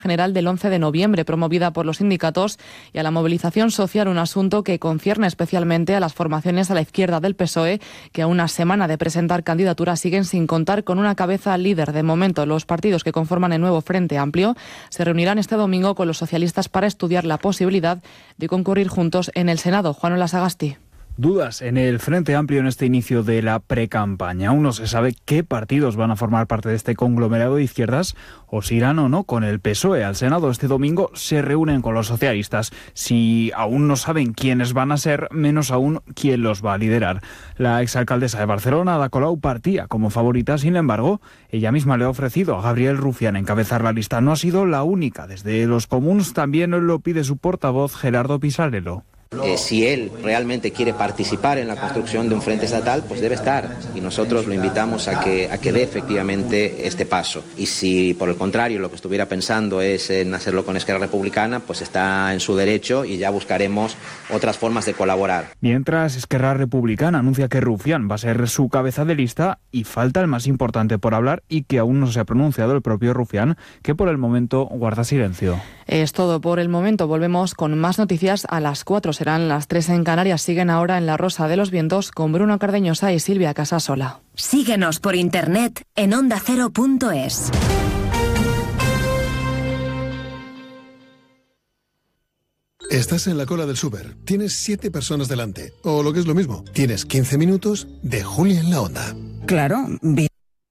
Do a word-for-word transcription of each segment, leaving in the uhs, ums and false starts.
general del once de noviembre, promovida por los sindicatos, y a la movilización social, un asunto que concierne especialmente a las formaciones a la izquierda del P S O E, que a una semana de presentar candidaturas siguen sin contar con una cabeza líder. De momento, los partidos que conforman el nuevo Frente Amplio se reunirán este domingo con los socialistas para estudiar la posibilidad de concurrir juntos en el Senado. Juan Ola Sagasti. Dudas en el Frente Amplio en este inicio de la precampaña. Aún no se sabe qué partidos van a formar parte de este conglomerado de izquierdas o si irán o no con el P S O E al Senado. Este domingo se reúnen con los socialistas. Si aún no saben quiénes van a ser, menos aún quién los va a liderar. La exalcaldesa de Barcelona, Ada Colau, partía como favorita. Sin embargo, ella misma le ha ofrecido a Gabriel Rufián encabezar la lista. No ha sido la única. Desde los comuns también lo pide su portavoz, Gerardo Pisarello. Eh, si él realmente quiere participar en la construcción de un frente estatal, pues debe estar, y nosotros lo invitamos a que, a que dé efectivamente este paso. Y si por el contrario lo que estuviera pensando es en hacerlo con Esquerra Republicana, pues está en su derecho y ya buscaremos otras formas de colaborar. Mientras, Esquerra Republicana anuncia que Rufián va a ser su cabeza de lista y falta el más importante por hablar y que aún no se ha pronunciado el propio Rufián, que por el momento guarda silencio. Es todo por el momento. Volvemos con más noticias a las cuatro. Serán las tres en Canarias. Siguen ahora en La Rosa de los Vientos con Bruno Cardeñosa y Silvia Casasola. Síguenos por internet en onda cero punto es. Estás en la cola del súper, tienes siete personas delante, o lo que es lo mismo, tienes quince minutos de Julia en la Onda. Claro, bien.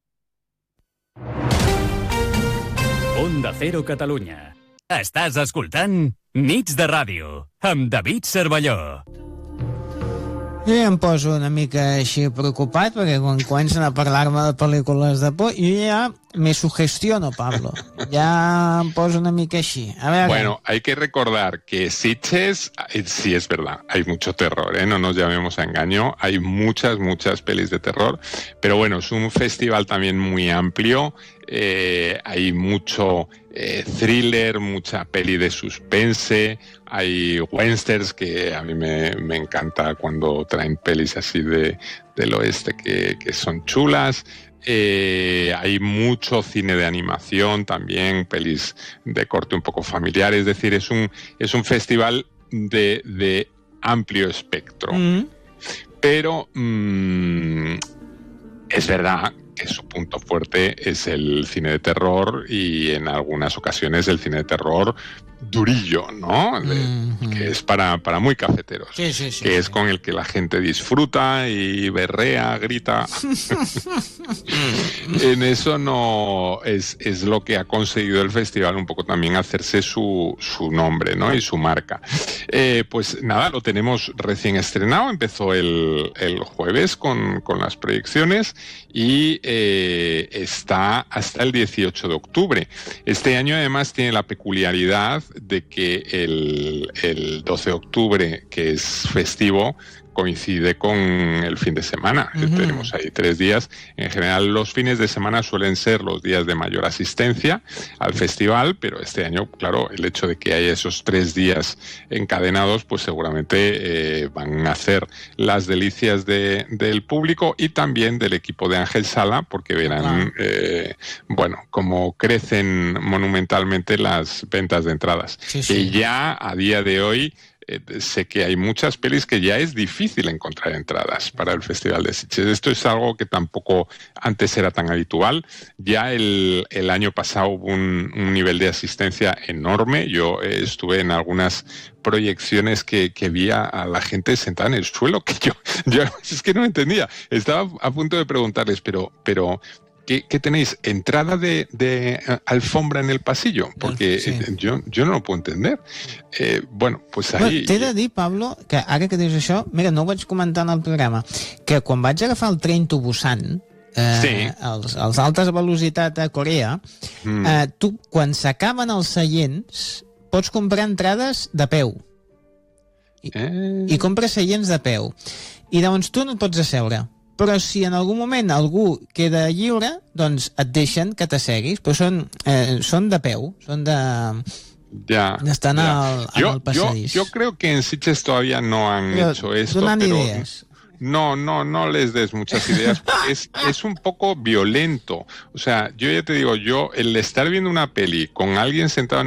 Onda Cero Catalunya. Estàs escoltant Nits de Ràdio amb David Cervelló. Jo ja em poso una mica així preocupat perquè quan comencen a parlar-me de pel·lícules de por jo ja me sugestiono, Pablo. Ya em poso una mica així. A ver, bueno, hay que recordar que Sitges, sí es verdad, hay mucho terror, ¿eh? No nos llamemos a engaño, hay muchas, muchas pelis de terror, pero bueno, es un festival también muy amplio, eh, hay mucho eh, thriller, mucha peli de suspense, hay westerns que a mí me, me encanta cuando traen pelis así de, del oeste que, que son chulas. Eh, hay mucho cine de animación también, pelis de corte un poco familiar, es decir, es un, es un festival de, de amplio espectro. Mm. Pero mmm, es verdad que su punto fuerte es el cine de terror y en algunas ocasiones el cine de terror durillo, ¿no? De, mm-hmm. Que es para, para muy cafeteros. Sí, sí, sí, que sí. es con el que la gente disfruta y berrea, grita. En eso no es, es lo que ha conseguido el festival un poco también hacerse su, su nombre, ¿no? Y su marca. Eh, pues nada, lo tenemos recién estrenado. Empezó el, el jueves con, con las proyecciones y eh, está hasta el dieciocho de octubre. Este año además tiene la peculiaridad de que el, el doce de octubre, que es festivo, coincide con el fin de semana. Uh-huh. Tenemos ahí tres días. En general, los fines de semana suelen ser los días de mayor asistencia al festival, pero este año, claro, el hecho de que haya esos tres días encadenados, pues seguramente eh, van a hacer las delicias de, del público y también del equipo de Ángel Sala, porque verán, uh-huh. eh, bueno, cómo crecen monumentalmente las ventas de entradas. Sí, sí. Y ya a día de hoy sé que hay muchas pelis que ya es difícil encontrar entradas para el Festival de Sitges. Esto es algo que tampoco antes era tan habitual. Ya el, el año pasado hubo un, un nivel de asistencia enorme. Yo eh, estuve en algunas proyecciones que, que vi a, a la gente sentada en el suelo, que yo, yo es que no entendía. Estaba a punto de preguntarles, pero... pero ¿Qué, ¿Qué tenéis? ¿Entrada de, de alfombra en el pasillo? Porque sí. yo, yo no lo puedo entender. Eh, bueno, pues ahí... Bueno, t'he de dir, Pablo, que ara que dius això, mira, no ho vaig comentar en el programa, que quan vaig agafar el tren to Busan, eh, sí. els, els altes velocitat a Corea, mm. eh, tu, quan s'acaben els seients, pots comprar entrades de peu. I, eh. i compres seients de peu. I llavors tu no et pots asseure. Però si en algun moment algú queda lliure, doncs et deixen que t'asseguis, però són, eh, són de peu, són de... Ya, están ya. Al, yo, al pasadís. Yo, yo creo que en Sitges todavía no han pero, hecho esto, pero ideas. no, no, no les des muchas ideas, porque es, es un poco violento. O sea, yo ya te digo, yo el estar viendo una peli con alguien sentado en